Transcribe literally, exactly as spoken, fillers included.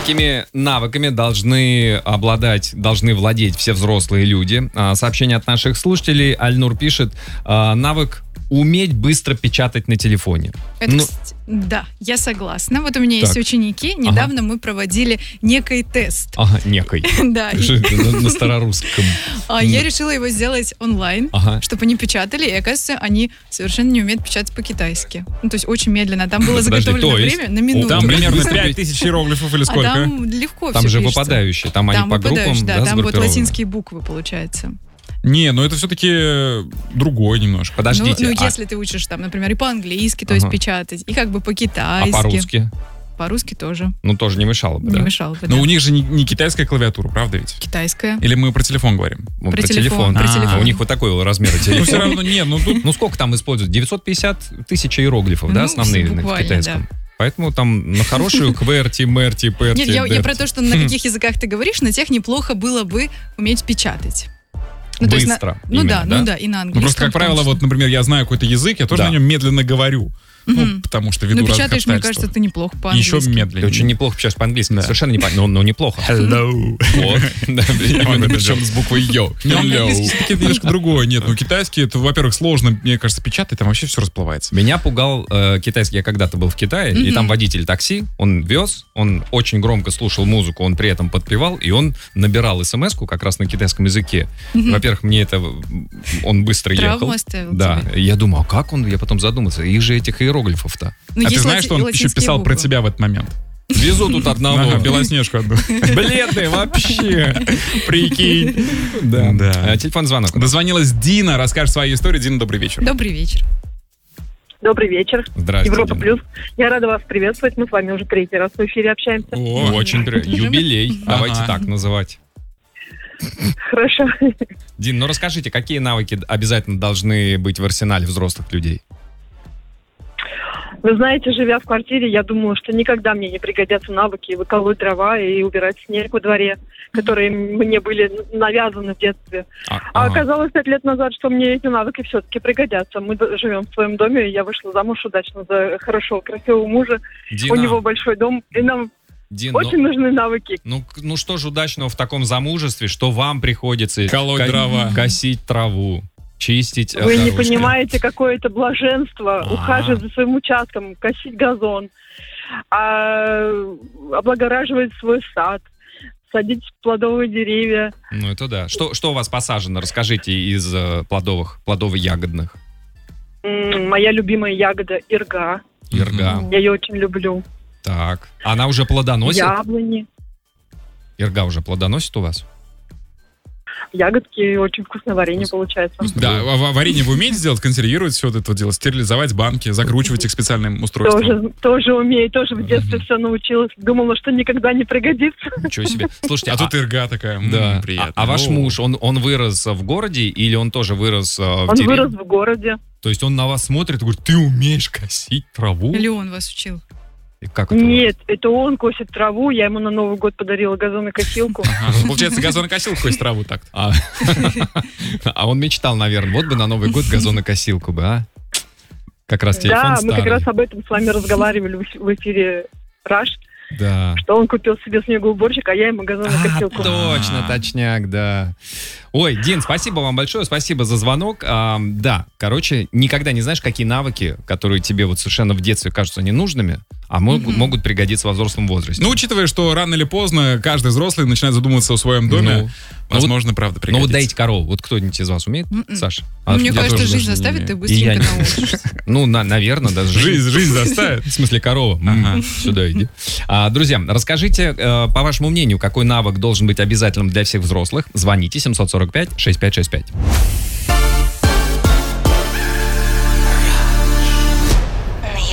Какими навыками должны обладать, должны владеть все взрослые люди? Сообщение от наших слушателей. Альнур пишет, навык уметь быстро печатать на телефоне. Это, ну, кстати, да, я согласна. Вот у меня так. есть ученики. Недавно ага. мы проводили некий тест. Ага, некий. Да. На, на старорусском. А я решила его сделать онлайн, ага. чтобы они печатали. И, оказывается, они совершенно не умеют печатать по-китайски. Ну, то есть очень медленно. Там было заготовлено время на минуту. Там примерно пять тысяч иероглифов или сколько? А там легко Там все же пишется. выпадающие. Там, там они по группам, да, да, там вот латинские буквы, получается. Не, ну это все-таки другое немножко. Подождите. Ну, ну а... если ты учишь там, например, и по-английски, то есть ага. печатать, и как бы по-китайски. А по-русски? По-русски тоже. Ну, тоже не мешало бы, не да? Не мешало бы, Но да. у них же не, не китайская клавиатура, правда ведь? Китайская. Или мы про телефон говорим? Мы про, про телефон. телефон. Про телефон. А, у них вот такой размер телефона. Ну, все равно, не, ну тут... Ну, сколько там используют? девятьсот пятьдесят тысяч иероглифов, да, основные в китайском? Поэтому там на хорошую кверти, мерти, перти. Нет, я, я про то, что на каких языках ты говоришь, на тех неплохо было бы уметь печатать. Ну, быстро. То есть на, ну именно, да, да, ну да, и на английском. Ну, просто, как правило, вот, например, я знаю какой-то язык, я тоже да. на нем медленно говорю. Угу. Ну, потому что веду ну, разных печатаешь, мне кажется, ты неплохо по-английски. Еще медленнее. Ты очень неплохо печатаешь по-английски. Да. Совершенно не но, но неплохо. Hello. Вот. Причем с буквой йо. Но английский все-таки немножко другое. Нет, ну китайский, это, во-первых, сложно, мне кажется, печатать, там вообще все расплывается. Меня пугал э, китайский. Я когда-то был в Китае, mm-hmm. и там водитель такси, он вез, он очень громко слушал музыку, он при этом подпевал, и он набирал смс-ку как раз на китайском языке. Mm-hmm. Во-первых, мне это... Он быстро Травму ехал. оставил Да. тебе. Я думал, а как он? Я потом задумался. Их же этих иероглифов-то. Ну, а ты знаешь, лати- что он еще писал буквы. про тебя в этот момент? Везу тут одного. Ага, Белоснежку одну. Бледный вообще. Прикинь. Да. Да. Телефон звонок. Дозвонилась Дина, расскажет свою историю. Дина, добрый вечер. Добрый вечер. Добрый вечер. Здравствуйте. Европа Плюс. Я рада вас приветствовать. Мы с вами уже третий раз в эфире общаемся. О, очень приятно. Юбилей. Давайте Ага. так называть. Хорошо. Дин, ну расскажите, какие навыки обязательно должны быть в арсенале взрослых людей? Вы знаете, живя в квартире, я думала, что никогда мне не пригодятся навыки выколоть дрова и убирать снег во дворе, которые мне были навязаны в детстве. А, а оказалось пять лет назад, что мне эти навыки все-таки пригодятся. Мы живем в своем доме, и я вышла замуж удачно за хорошего, красивого мужа. Дина, у него большой дом, и нам Дин, очень ну, нужны навыки. Ну, ну что ж удачного в таком замужестве, что вам приходится колоть ко- дрова, косить траву, чистить Вы дорожки. не понимаете, какое это блаженство А-а-а. ухаживать за своим участком, косить газон, а, облагораживать свой сад, садить плодовые деревья. Ну, это да. Что, что у вас посажено? Расскажите из э, плодовых, плодово-ягодных. М-м, моя любимая ягода — ирга. Ирга. Я ее очень люблю. Так. Она уже плодоносит? Яблони. Ирга уже плодоносит у вас? Ягодки, очень вкусное варенье получается. Да, а варенье вы умеете сделать, консервировать все вот это дело, стерилизовать банки, закручивать их специальным устройством? Тоже, тоже умею, тоже в детстве все научилась. Думала, что никогда не пригодится. Ничего себе. Слушайте, А тут ирга такая, м, да. приятно. А, а ваш О. муж, он, он вырос в городе или он тоже вырос э, в Он деревне? вырос в городе. То есть он на вас смотрит и говорит, ты умеешь косить траву? Или он вас учил? И как это? Нет, это он косит траву. Я ему на Новый год подарила газонокосилку. Ага, ну, получается, газонокосилку косит траву так-то. А, а он мечтал, наверное, вот бы на Новый год газонокосилку бы, а? Как раз телефон Да, мы старый. как раз об этом с вами разговаривали в- в эфире «Раш», Да. что он купил себе снегоуборщик, а я ему газонокосилку. А, точно, точняк, да. Ой, Дин, спасибо вам большое, спасибо за звонок. А, да, короче, никогда не знаешь, какие навыки, которые тебе вот совершенно в детстве кажутся ненужными, а могут, Мгм. могут пригодиться во взрослом возрасте. Ну, учитывая, что рано или поздно каждый взрослый начинает задумываться о своем доме, Ну, возможно, правда, ну пригодится. вот доить корову, вот кто-нибудь из вас умеет, М-м. Саша? Ну, А мне я кажется, тоже жизнь даже не заставит, умею. ты И быстренько я не- научишься. Ну, на, наверное, даже Жизнь, жизнь заставит. В смысле, корова. М, Ага. Сюда иди. А, друзья, расскажите, э, по вашему мнению, какой навык должен быть обязательным для всех взрослых? Звоните семь сорок пять шестьдесят пять шестьдесят пять.